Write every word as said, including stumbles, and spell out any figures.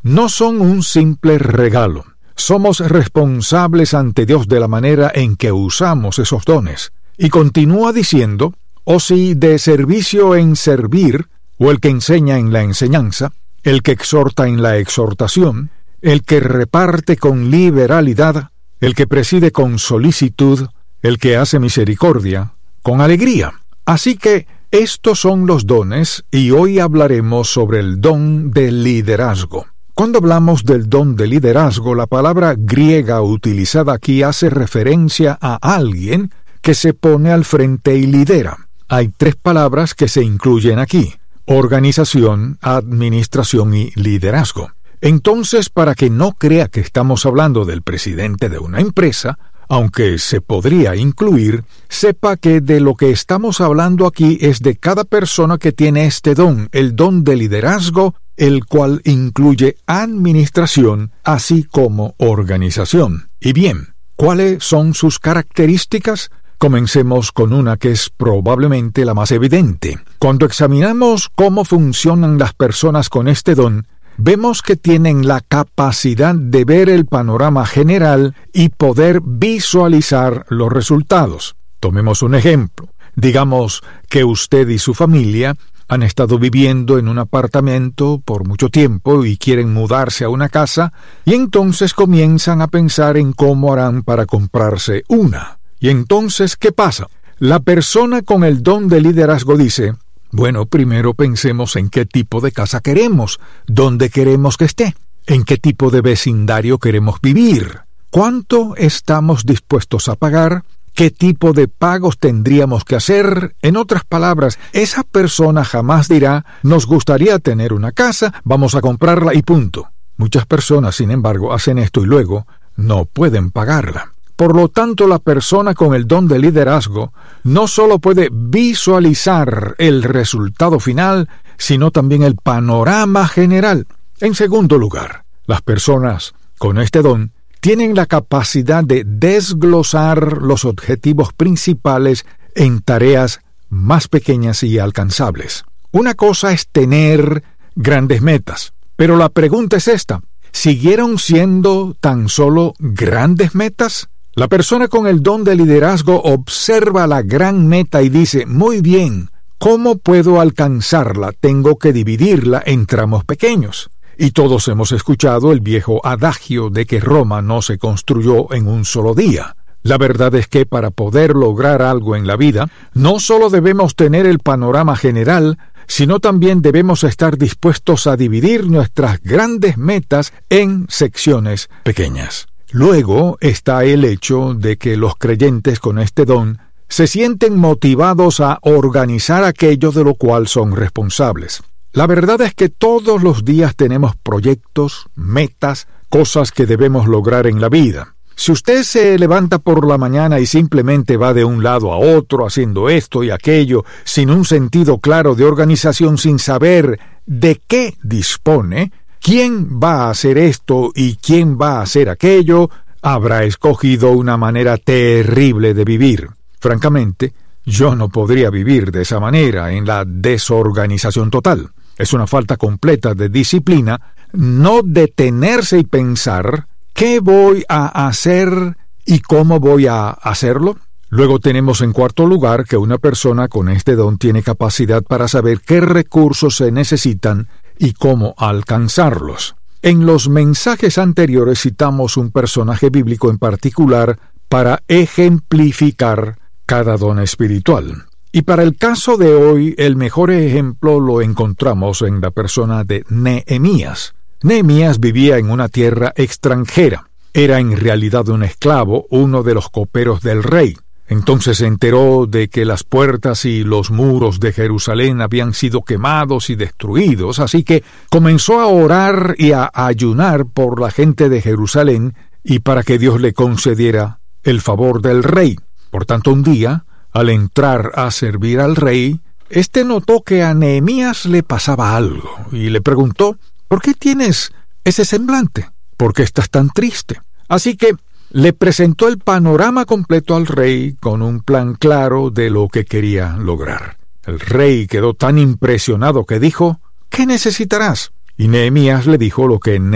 no son un simple regalo. Somos responsables ante Dios de la manera en que usamos esos dones. Y continúa diciendo, o si de servicio en servir, o el que enseña en la enseñanza, el que exhorta en la exhortación, el que reparte con liberalidad, el que preside con solicitud, el que hace misericordia, con alegría. Así que estos son los dones, y hoy hablaremos sobre el don de liderazgo. Cuando hablamos del don de liderazgo, la palabra griega utilizada aquí hace referencia a alguien que se pone al frente y lidera. Hay tres palabras que se incluyen aquí: organización, administración y liderazgo. Entonces, para que no crea que estamos hablando del presidente de una empresa, aunque se podría incluir, sepa que de lo que estamos hablando aquí es de cada persona que tiene este don, el don de liderazgo, el cual incluye administración, así como organización. Y bien, ¿cuáles son sus características? Comencemos con una que es probablemente la más evidente. Cuando examinamos cómo funcionan las personas con este don, vemos que tienen la capacidad de ver el panorama general y poder visualizar los resultados. Tomemos un ejemplo. Digamos que usted y su familia han estado viviendo en un apartamento por mucho tiempo y quieren mudarse a una casa, y entonces comienzan a pensar en cómo harán para comprarse una. Y entonces, ¿qué pasa? La persona con el don de liderazgo dice: bueno, primero pensemos en qué tipo de casa queremos, dónde queremos que esté, en qué tipo de vecindario queremos vivir, cuánto estamos dispuestos a pagar, qué tipo de pagos tendríamos que hacer. En otras palabras, esa persona jamás dirá: nos gustaría tener una casa, vamos a comprarla y punto. Muchas personas, sin embargo, hacen esto y luego no pueden pagarla. Por lo tanto, la persona con el don de liderazgo no solo puede visualizar el resultado final, sino también el panorama general. En segundo lugar, las personas con este don tienen la capacidad de desglosar los objetivos principales en tareas más pequeñas y alcanzables. Una cosa es tener grandes metas, pero la pregunta es esta: ¿siguieron siendo tan solo grandes metas? La persona con el don de liderazgo observa la gran meta y dice: muy bien, ¿cómo puedo alcanzarla? Tengo que dividirla en tramos pequeños. Y todos hemos escuchado el viejo adagio de que Roma no se construyó en un solo día. La verdad es que para poder lograr algo en la vida, no solo debemos tener el panorama general, sino también debemos estar dispuestos a dividir nuestras grandes metas en secciones pequeñas. Luego está el hecho de que los creyentes con este don se sienten motivados a organizar aquello de lo cual son responsables. La verdad es que todos los días tenemos proyectos, metas, cosas que debemos lograr en la vida. Si usted se levanta por la mañana y simplemente va de un lado a otro haciendo esto y aquello, sin un sentido claro de organización, sin saber de qué dispone, quién va a hacer esto y quién va a hacer aquello, habrá escogido una manera terrible de vivir. Francamente, yo no podría vivir de esa manera, en la desorganización total. Es una falta completa de disciplina no detenerse y pensar qué voy a hacer y cómo voy a hacerlo. Luego tenemos en cuarto lugar que una persona con este don tiene capacidad para saber qué recursos se necesitan y cómo alcanzarlos. En los mensajes anteriores citamos un personaje bíblico en particular para ejemplificar cada don espiritual. Y para el caso de hoy, el mejor ejemplo lo encontramos en la persona de Nehemías. Nehemías vivía en una tierra extranjera. Era en realidad un esclavo, uno de los coperos del rey. Entonces se enteró de que las puertas y los muros de Jerusalén habían sido quemados y destruidos, así que comenzó a orar y a ayunar por la gente de Jerusalén y para que Dios le concediera el favor del rey. Por tanto, un día, al entrar a servir al rey, éste notó que a Nehemías le pasaba algo y le preguntó: ¿por qué tienes ese semblante? ¿Por qué estás tan triste? Así que le presentó el panorama completo al rey con un plan claro de lo que quería lograr. El rey quedó tan impresionado que dijo: ¿qué necesitarás? Y Nehemías le dijo lo que